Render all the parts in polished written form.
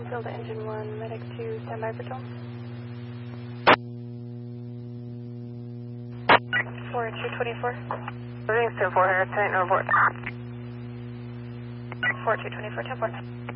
Field Engine 1, Medic 2, standby for tone. 4224. Moving 10-4 here, tight no report. 4224, 10-4.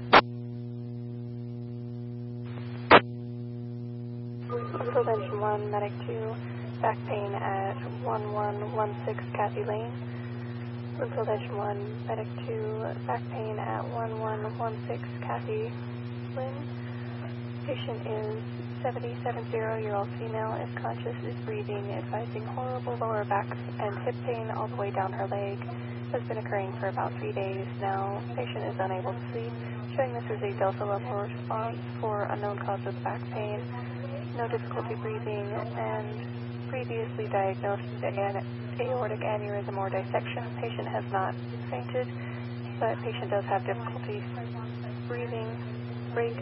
Field Engine 1, Medic 2, back pain at 1116 Kathy Lane. Field Engine 1, Medic 2, back pain at 1116 Kathy Lynn. Patient is 7070-year-old female, is conscious, is breathing, advising horrible lower back and hip pain all the way down her leg. Has been occurring for about 3 days now. Patient is unable to sleep, showing this is a delta level response for unknown cause of back pain. No difficulty breathing, and previously diagnosed aortic aneurysm or dissection. Patient has not fainted, but patient does have difficulty breathing. Break.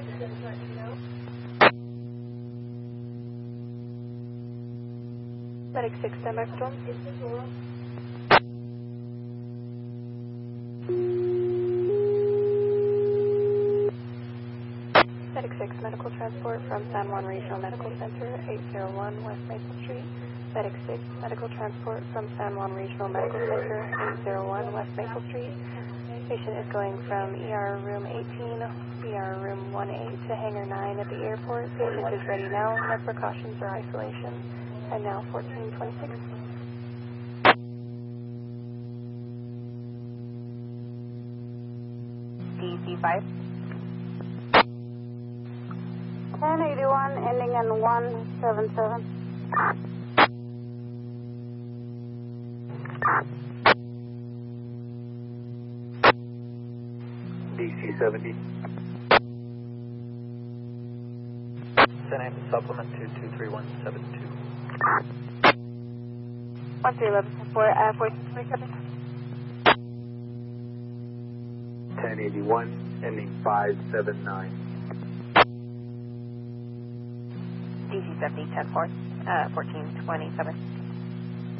Medic 6, standby for tone. Medic 6, medical transport from San Juan Regional Medical Center, 801 West Maple Street. Medic 6, medical transport from San Juan Regional Medical Center, 801 West Maple Street. Patient is going from ER room 18, ER room 18 to hangar 9 at the airport. Patient is ready now. No precautions or isolation. And now 1426. DC5. 1081, ending in 177. DC-70. Send supplement 223172. 1311 for 1427. 1081, ending 579. DC-70, 10-4, 1427.